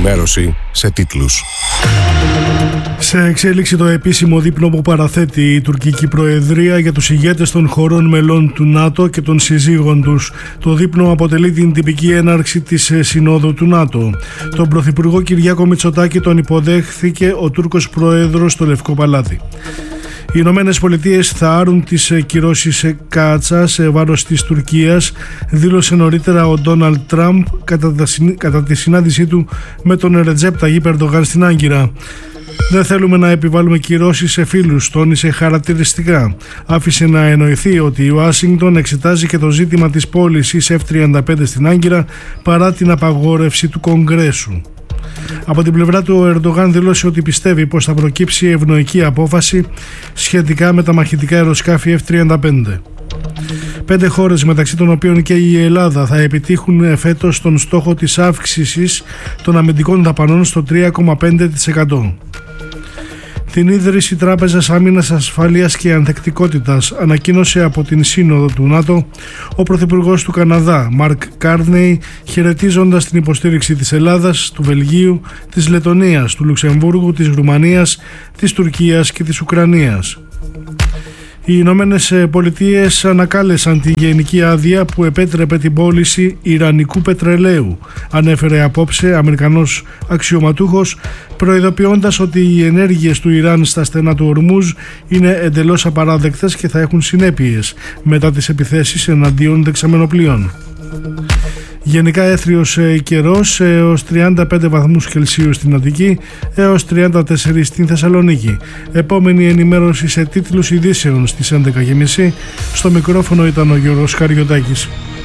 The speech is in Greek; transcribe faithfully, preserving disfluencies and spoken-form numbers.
ενημέρωση σε τίτλους. Σε εξέλιξη το επίσημο δείπνο που παραθέτει η τουρκική προεδρία για τους ηγέτες των χωρών μελών του ΝΑΤΟ και των συζύγων τους. Το δείπνο αποτελεί την τυπική έναρξη της Συνόδου του ΝΑΤΟ. Τον Πρωθυπουργό Κυριάκο Μητσοτάκη τον υποδέχθηκε ο Τούρκος Πρόεδρος στο Λευκό Παλάτι. Οι Ηνωμένες Πολιτείες θα άρουν τις κυρώσεις Κάτσα σε βάρος της Τουρκίας, δήλωσε νωρίτερα ο Ντόναλντ Τραμπ κατά, κατά τη συνάντησή του με τον Ρετζέπ Ταγίπ Ερντογάν στην Άγκυρα. «Δεν θέλουμε να επιβάλλουμε κυρώσεις σε φίλους», τόνισε χαρακτηριστικά. Άφησε να εννοηθεί ότι η Ουάσιγκτον εξετάζει και το ζήτημα της πώλησης εφ τριάντα πέντε στην Άγκυρα παρά την απαγόρευση του Κογκρέσου. Από την πλευρά του, ο Ερντογάν δήλωσε ότι πιστεύει πως θα προκύψει ευνοϊκή απόφαση σχετικά με τα μαχητικά αεροσκάφη εφ τριάντα πέντε. Πέντε χώρες, μεταξύ των οποίων και η Ελλάδα, θα επιτύχουν φέτος τον στόχο της αύξησης των αμυντικών δαπανών στο τρία κόμμα πέντε τοις εκατό. Την ίδρυση Τράπεζας Άμυνας, Ασφαλείας και Ανθεκτικότητας ανακοίνωσε από την Σύνοδο του ΝΑΤΟ ο Πρωθυπουργός του Καναδά, Μαρκ Κάρνεϊ, χαιρετίζοντας την υποστήριξη της Ελλάδας, του Βελγίου, της Λετονίας, του Λουξεμβούργου, της Ρουμανίας, της Τουρκίας και της Ουκρανίας. Οι Ηνωμένες Πολιτείες ανακάλεσαν τη γενική άδεια που επέτρεπε την πώληση ιρανικού πετρελαίου, ανέφερε απόψε Αμερικανός αξιωματούχος, προειδοποιώντας ότι οι ενέργειες του Ιράν στα στενά του Ορμούζ είναι εντελώς απαράδεκτες και θα έχουν συνέπειες μετά τις επιθέσεις εναντίον δεξαμενοπλοίων. Γενικά έθριος καιρός, έως τριάντα πέντε βαθμούς Κελσίου στην Αττική, έως τριάντα τέσσερα στην Θεσσαλονίκη. Επόμενη ενημέρωση σε τίτλους ειδήσεων στις έντεκα και μισή. Στο μικρόφωνο ήταν ο Γιώργος Καριωτάκης.